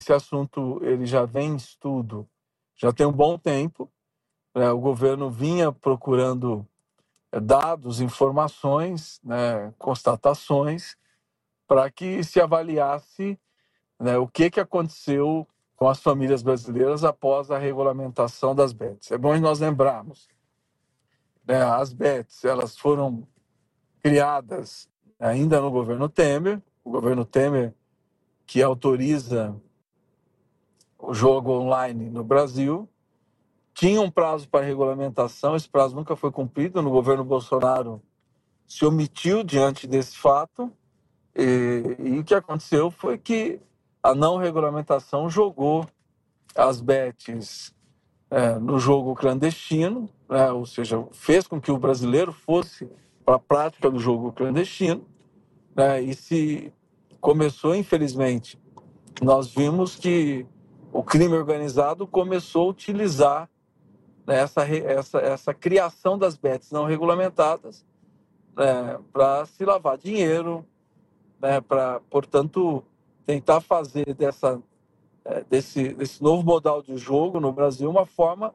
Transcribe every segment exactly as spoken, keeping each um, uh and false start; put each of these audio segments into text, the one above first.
esse assunto ele já vem em estudo já tem um bom tempo. Né? O governo vinha procurando dados, informações, né, constatações, para que se avaliasse, né, o que, que aconteceu com as famílias brasileiras após a regulamentação das bets. É bom nós lembrarmos, né, as bets elas foram criadas ainda no governo Temer, o governo Temer que autoriza o jogo online no Brasil, tinha um prazo para regulamentação, esse prazo nunca foi cumprido, no governo Bolsonaro se omitiu diante desse fato, e, e o que aconteceu foi que a não regulamentação jogou as bets é, no jogo clandestino, né? Ou seja, fez com que o brasileiro fosse para a prática do jogo clandestino, né? E se começou, infelizmente, nós vimos que o crime organizado começou a utilizar, né, essa, essa, essa criação das bets não regulamentadas, né, para se lavar dinheiro, né, para, portanto, tentar fazer dessa, desse, desse novo modal de jogo no Brasil uma forma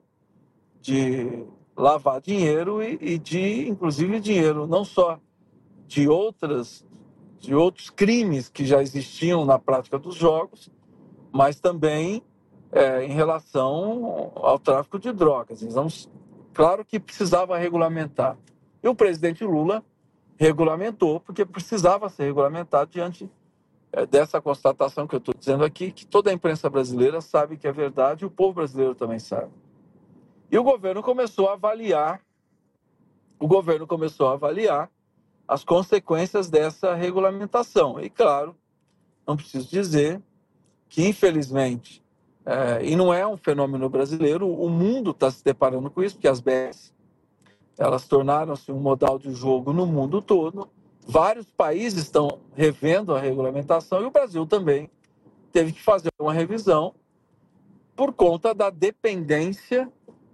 de lavar dinheiro e, e de, inclusive, dinheiro não só de outras, de outros crimes que já existiam na prática dos jogos, mas também é, em relação ao tráfico de drogas. Então, claro que precisava regulamentar. E o presidente Lula regulamentou, porque precisava ser regulamentado diante é, dessa constatação que eu estou dizendo aqui, que toda a imprensa brasileira sabe que é verdade e o povo brasileiro também sabe. E o governo começou a avaliar, o governo começou a avaliar as consequências dessa regulamentação. E, claro, não preciso dizer que, infelizmente, é, e não é um fenômeno brasileiro, o mundo está se deparando com isso, porque as bets, elas tornaram-se um modal de jogo no mundo todo. Vários países estão revendo a regulamentação e o Brasil também teve que fazer uma revisão por conta da dependência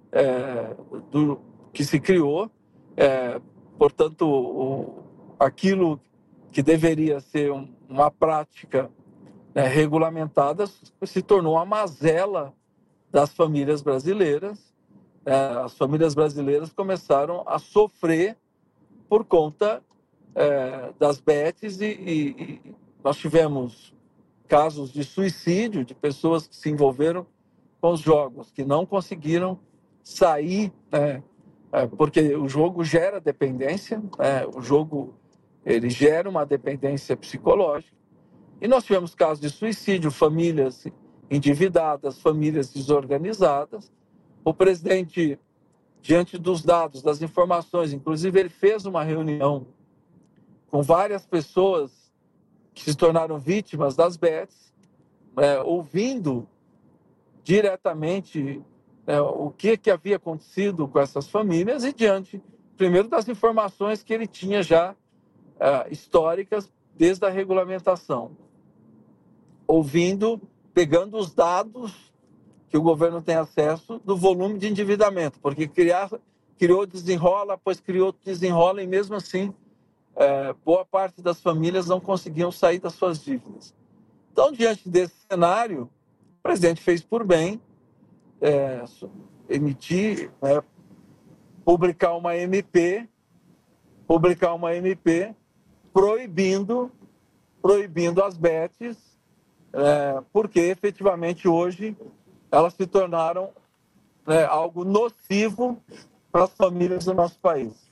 é, do que se criou. É, portanto, o, aquilo que deveria ser um, uma prática é, regulamentada se tornou a mazela das famílias brasileiras. É, as famílias brasileiras começaram a sofrer por conta é, das bets e, e, e nós tivemos casos de suicídio de pessoas que se envolveram com os jogos, que não conseguiram sair, né, é, porque o jogo gera dependência, é, o jogo ele gera uma dependência psicológica. E nós tivemos casos de suicídio, famílias endividadas, famílias desorganizadas. O presidente, diante dos dados, das informações, inclusive ele fez uma reunião com várias pessoas que se tornaram vítimas das bets, é, ouvindo diretamente é, o que, que havia acontecido com essas famílias e diante, primeiro, das informações que ele tinha já é, históricas desde a regulamentação. Ouvindo, pegando os dados que o governo tem acesso do volume de endividamento, porque criar, criou desenrola, depois criou desenrola e mesmo assim é, boa parte das famílias não conseguiam sair das suas dívidas. Então, diante desse cenário, o presidente fez por bem é, emitir, né, publicar uma M P, publicar uma M P proibindo, proibindo as bets, é, porque efetivamente hoje elas se tornaram né, algo nocivo para as famílias do nosso país.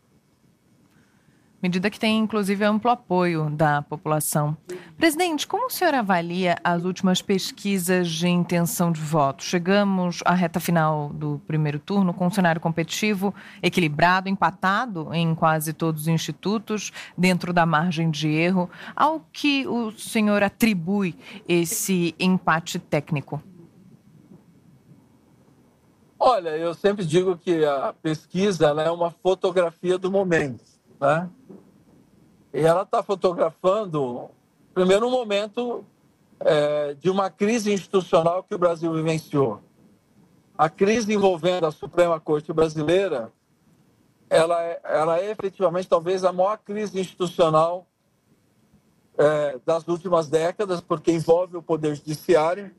Medida que tem, inclusive, amplo apoio da população. Presidente, como o senhor avalia as últimas pesquisas de intenção de voto? Chegamos à reta final do primeiro turno com um cenário competitivo, equilibrado, empatado em quase todos os institutos, dentro da margem de erro. Ao que o senhor atribui esse empate técnico? Olha, eu sempre digo que a pesquisa ela é uma fotografia do momento, né? E ela está fotografando, primeiro, um momento é, de uma crise institucional que o Brasil vivenciou. A crise envolvendo a Suprema Corte Brasileira, ela é, ela é efetivamente talvez a maior crise institucional é, das últimas décadas, porque envolve o Poder Judiciário,